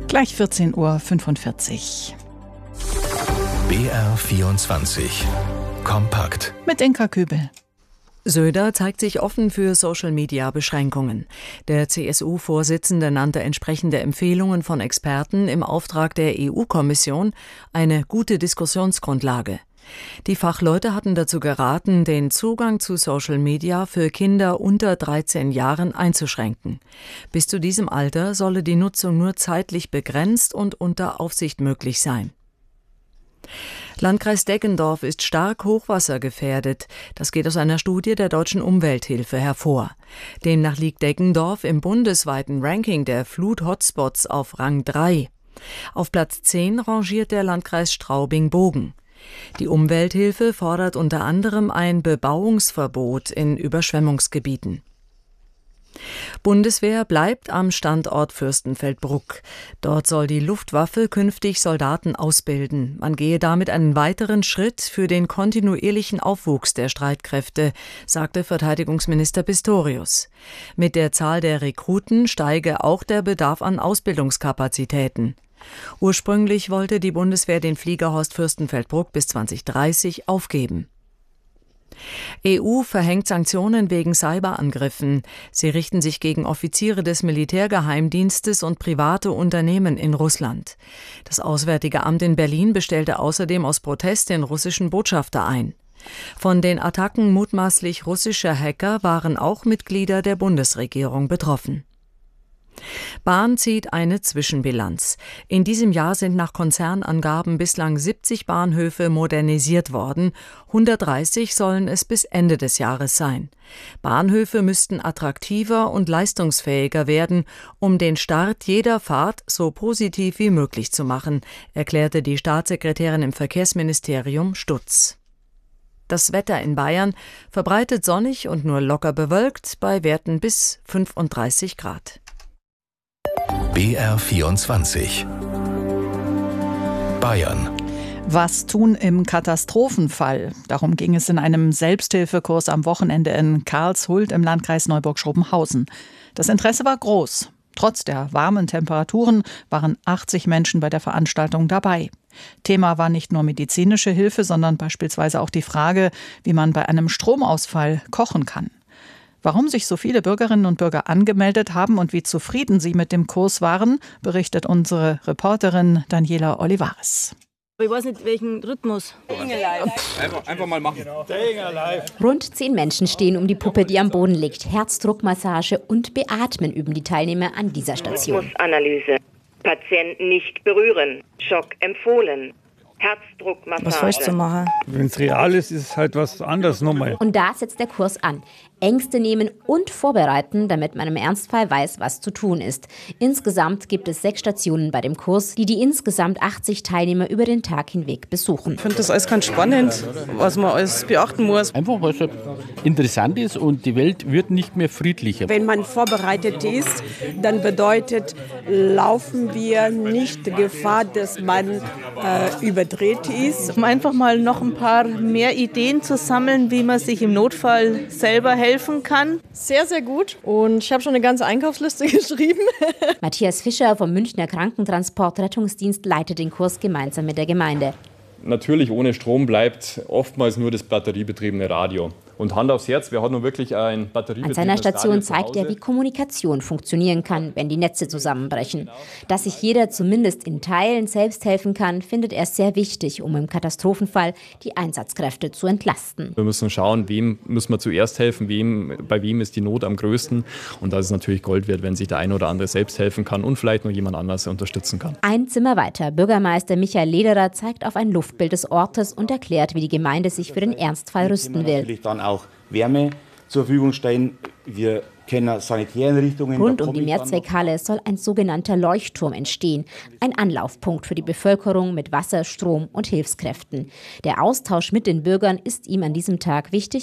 Gleich 14:45 Uhr. BR24 Kompakt Mit Inka Köbel. Söder zeigt sich offen für Social-Media-Beschränkungen. Der CSU-Vorsitzende nannte entsprechende Empfehlungen von Experten im Auftrag der EU-Kommission eine gute Diskussionsgrundlage. Die Fachleute hatten dazu geraten, den Zugang zu Social Media für Kinder unter 13 Jahren einzuschränken. Bis zu diesem Alter solle die Nutzung nur zeitlich begrenzt und unter Aufsicht möglich sein. Landkreis Deggendorf ist stark hochwassergefährdet. Das geht aus einer Studie der Deutschen Umwelthilfe hervor. Demnach liegt Deggendorf im bundesweiten Ranking der Flut-Hotspots auf Rang 3. Auf Platz 10 rangiert der Landkreis Straubing-Bogen. Die Umwelthilfe fordert unter anderem ein Bebauungsverbot in Überschwemmungsgebieten. Bundeswehr bleibt am Standort Fürstenfeldbruck. Dort soll die Luftwaffe künftig Soldaten ausbilden. Man gehe damit einen weiteren Schritt für den kontinuierlichen Aufwuchs der Streitkräfte, sagte Verteidigungsminister Pistorius. Mit der Zahl der Rekruten steige auch der Bedarf an Ausbildungskapazitäten. Ursprünglich wollte die Bundeswehr den Fliegerhorst Fürstenfeldbruck bis 2030 aufgeben. EU verhängt Sanktionen wegen Cyberangriffen. Sie richten sich gegen Offiziere des Militärgeheimdienstes und private Unternehmen in Russland. Das Auswärtige Amt in Berlin bestellte außerdem aus Protest den russischen Botschafter ein. Von den Attacken mutmaßlich russischer Hacker waren auch Mitglieder der Bundesregierung betroffen. Bahn zieht eine Zwischenbilanz. In diesem Jahr sind nach Konzernangaben bislang 70 Bahnhöfe modernisiert worden. 130 sollen es bis Ende des Jahres sein. Bahnhöfe müssten attraktiver und leistungsfähiger werden, um den Start jeder Fahrt so positiv wie möglich zu machen, erklärte die Staatssekretärin im Verkehrsministerium Stutz. Das Wetter in Bayern verbreitet sonnig und nur locker bewölkt bei Werten bis 35 Grad. BR24 Bayern. Was tun im Katastrophenfall? Darum ging es in einem Selbsthilfekurs am Wochenende in Karlshult im Landkreis Neuburg-Schrobenhausen. Das Interesse war groß. Trotz der warmen Temperaturen waren 80 Menschen bei der Veranstaltung dabei. Thema war nicht nur medizinische Hilfe, sondern beispielsweise auch die Frage, wie man bei einem Stromausfall kochen kann. Warum sich so viele Bürgerinnen und Bürger angemeldet haben und wie zufrieden sie mit dem Kurs waren, berichtet unsere Reporterin Daniela Olivares. Ich weiß nicht, welchen Rhythmus. Einfach mal machen. Rund 10 Menschen stehen um die Puppe, die am Boden liegt. Herzdruckmassage und Beatmen üben die Teilnehmer an dieser Station. Rhythmusanalyse. Patienten nicht berühren. Schock empfohlen. Herzdruckmassage. Was falsch zu machen. Wenn es real ist, ist es halt was anderes nochmal. Und da setzt der Kurs an. Ängste nehmen und vorbereiten, damit man im Ernstfall weiß, was zu tun ist. Insgesamt gibt es 6 Stationen bei dem Kurs, die insgesamt 80 Teilnehmer über den Tag hinweg besuchen. Ich finde das alles ganz spannend, was man alles beachten muss. Einfach, weil es interessant ist und die Welt wird nicht mehr friedlicher. Wenn man vorbereitet ist, dann bedeutet, laufen wir nicht Gefahr, dass man überdreht ist. Um einfach mal noch ein paar mehr Ideen zu sammeln, wie man sich im Notfall selber helfen kann. Sehr, sehr gut. Und ich habe schon eine ganze Einkaufsliste geschrieben. Matthias Fischer vom Münchner Krankentransport-Rettungsdienst leitet den Kurs gemeinsam mit der Gemeinde. Natürlich ohne Strom bleibt oftmals nur das batteriebetriebene Radio. Und Hand aufs Herz, wer hat nun wirklich ein batteriebetriebenes Radio? An seiner Station zeigt er, wie Kommunikation funktionieren kann, wenn die Netze zusammenbrechen. Dass sich jeder zumindest in Teilen selbst helfen kann, findet er sehr wichtig, um im Katastrophenfall die Einsatzkräfte zu entlasten. Wir müssen schauen, wem müssen wir zuerst helfen, bei wem ist die Not am größten. Und da ist es natürlich Gold wert, wenn sich der eine oder andere selbst helfen kann und vielleicht noch jemand anderes unterstützen kann. Ein Zimmer weiter. Bürgermeister Michael Lederer zeigt auf ein Luftbild des Ortes und erklärt, wie die Gemeinde sich für den Ernstfall rüsten will. Auch Wärme zur Verfügung stellen. Wir kennen Sanitäreinrichtungen. Rund um die Mehrzweckhalle soll ein sogenannter Leuchtturm entstehen. Ein Anlaufpunkt für die Bevölkerung mit Wasser, Strom und Hilfskräften. Der Austausch mit den Bürgern ist ihm an diesem Tag wichtig.